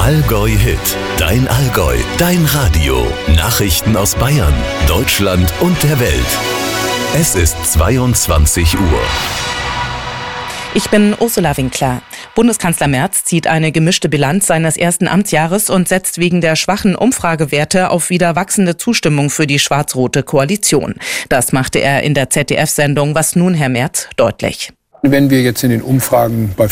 Allgäu Hit, dein Allgäu, dein Radio. Nachrichten aus Bayern, Deutschland und der Welt. Es ist 22 Uhr. Ich bin Ursula Winkler. Bundeskanzler Merz zieht eine gemischte Bilanz seines ersten Amtsjahres und setzt wegen der schwachen Umfragewerte auf wieder wachsende Zustimmung für die schwarz-rote Koalition. Das machte er in der ZDF-Sendung Was nun, Herr Merz, deutlich. Wenn wir jetzt in den Umfragen bei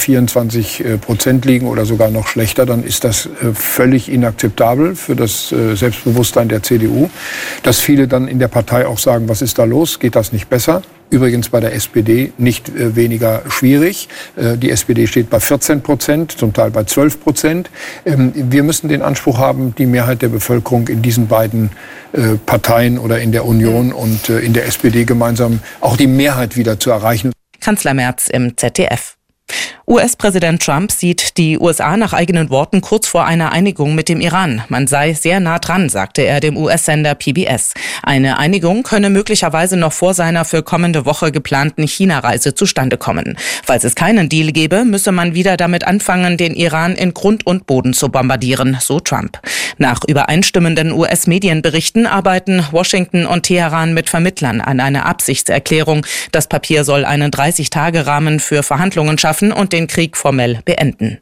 24% liegen oder sogar noch schlechter, dann ist das völlig inakzeptabel für das Selbstbewusstsein der CDU. Dass viele dann in der Partei auch sagen, was ist da los, geht das nicht besser? Übrigens bei der SPD nicht weniger schwierig. Die SPD steht bei 14%, zum Teil bei 12%. Wir müssen den Anspruch haben, die Mehrheit der Bevölkerung in diesen beiden Parteien oder in der Union und in der SPD gemeinsam auch die Mehrheit wieder zu erreichen. Kanzler Merz im ZDF. US-Präsident Trump sieht die USA nach eigenen Worten kurz vor einer Einigung mit dem Iran. Man sei sehr nah dran, sagte er dem US-Sender PBS. Eine Einigung könne möglicherweise noch vor seiner für kommende Woche geplanten China-Reise zustande kommen. Falls es keinen Deal gäbe, müsse man wieder damit anfangen, den Iran in Grund und Boden zu bombardieren, so Trump. Nach übereinstimmenden US-Medienberichten arbeiten Washington und Teheran mit Vermittlern an einer Absichtserklärung. Das Papier soll einen 30-Tage-Rahmen für Verhandlungen schaffen und den Krieg formell beenden.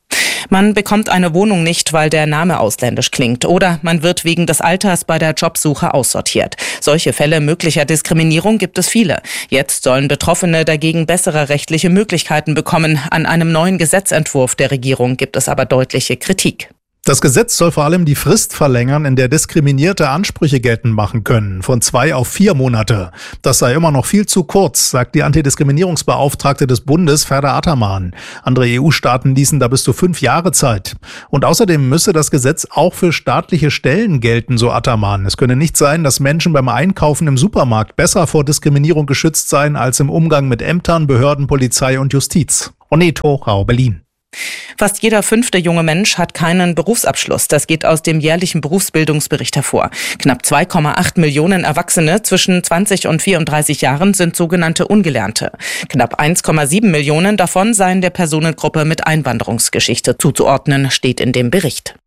Man bekommt eine Wohnung nicht, weil der Name ausländisch klingt, oder man wird wegen des Alters bei der Jobsuche aussortiert. Solche Fälle möglicher Diskriminierung gibt es viele. Jetzt sollen Betroffene dagegen bessere rechtliche Möglichkeiten bekommen. An einem neuen Gesetzentwurf der Regierung gibt es aber deutliche Kritik. Das Gesetz soll vor allem die Frist verlängern, in der Diskriminierte Ansprüche geltend machen können, von 2 auf 4 Monate. Das sei immer noch viel zu kurz, sagt die Antidiskriminierungsbeauftragte des Bundes, Ferda Ataman. Andere EU-Staaten ließen da bis zu 5 Jahre Zeit. Und außerdem müsse das Gesetz auch für staatliche Stellen gelten, so Ataman. Es könne nicht sein, dass Menschen beim Einkaufen im Supermarkt besser vor Diskriminierung geschützt seien als im Umgang mit Ämtern, Behörden, Polizei und Justiz. Onet Hochau, Berlin. Fast jeder 5. junge Mensch hat keinen Berufsabschluss. Das geht aus dem jährlichen Berufsbildungsbericht hervor. Knapp 2,8 Millionen Erwachsene zwischen 20 und 34 Jahren sind sogenannte Ungelernte. Knapp 1,7 Millionen davon seien der Personengruppe mit Einwanderungsgeschichte zuzuordnen, steht in dem Bericht.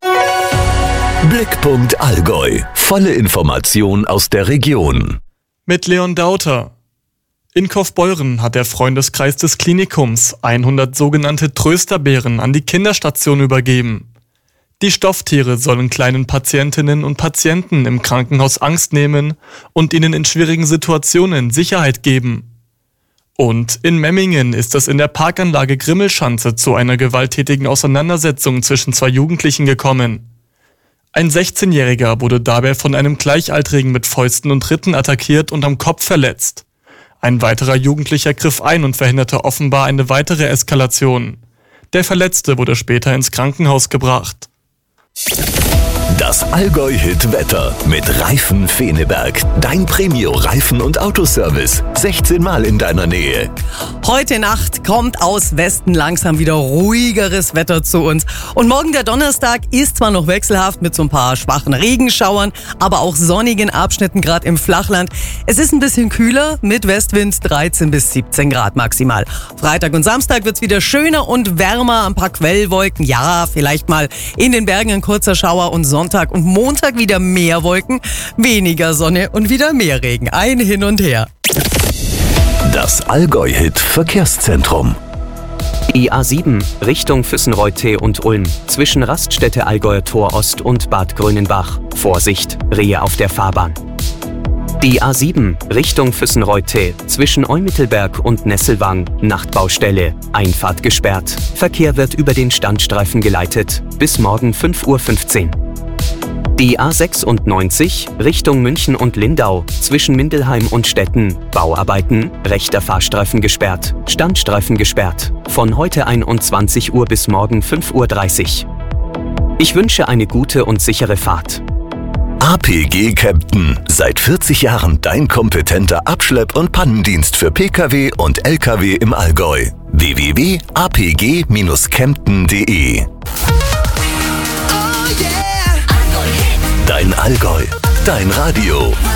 Blickpunkt Allgäu. Volle Information aus der Region. Mit Leon Dauter. In Kaufbeuren hat der Freundeskreis des Klinikums 100 sogenannte Trösterbären an die Kinderstation übergeben. Die Stofftiere sollen kleinen Patientinnen und Patienten im Krankenhaus Angst nehmen und ihnen in schwierigen Situationen Sicherheit geben. Und in Memmingen ist es in der Parkanlage Grimmelschanze zu einer gewalttätigen Auseinandersetzung zwischen 2 Jugendlichen gekommen. Ein 16-Jähriger wurde dabei von einem Gleichaltrigen mit Fäusten und Tritten attackiert und am Kopf verletzt. Ein weiterer Jugendlicher griff ein und verhinderte offenbar eine weitere Eskalation. Der Verletzte wurde später ins Krankenhaus gebracht. Das Allgäu-Hit-Wetter mit Reifen Feneberg. Dein Premio-Reifen- und Autoservice. 16 Mal in deiner Nähe. Heute Nacht kommt aus Westen langsam wieder ruhigeres Wetter zu uns. Und morgen der Donnerstag ist zwar noch wechselhaft mit so ein paar schwachen Regenschauern, aber auch sonnigen Abschnitten gerade im Flachland. Es ist ein bisschen kühler mit Westwind 13 bis 17 Grad maximal. Freitag und Samstag wird's wieder schöner und wärmer, ein paar Quellwolken. Ja, vielleicht mal in den Bergen ein kurzer Schauer und Sonntag und Montag wieder mehr Wolken, weniger Sonne und wieder mehr Regen. Ein Hin und Her. Das Allgäu-Hit Verkehrszentrum. Die A7 Richtung Füssenreuth und Ulm zwischen Raststätte Allgäuer Tor Ost und Bad Grönenbach. Vorsicht, Rehe auf der Fahrbahn. Die A7 Richtung Füssenreuth zwischen Eumittelberg und Nesselwang. Nachtbaustelle. Einfahrt gesperrt. Verkehr wird über den Standstreifen geleitet. Bis morgen 5:15 Uhr. Die A96 Richtung München und Lindau zwischen Mindelheim und Stetten. Bauarbeiten. Rechter Fahrstreifen gesperrt. Standstreifen gesperrt. Von heute 21 Uhr bis morgen 5:30 Uhr. Ich wünsche eine gute und sichere Fahrt. APG Kempten. Seit 40 Jahren dein kompetenter Abschlepp- und Pannendienst für Pkw und Lkw im Allgäu. www.apg-kempten.de. Dein Allgäu, dein Radio.